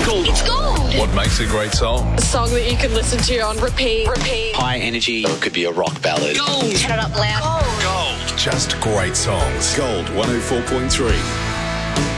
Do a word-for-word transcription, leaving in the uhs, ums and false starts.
gold. It's gold. What makes a great song? A song that you can listen to on repeat. Repeat. High energy. Or it could be a rock ballad. Gold. Turn it up loud. Gold. Just great songs. Gold one oh four point three.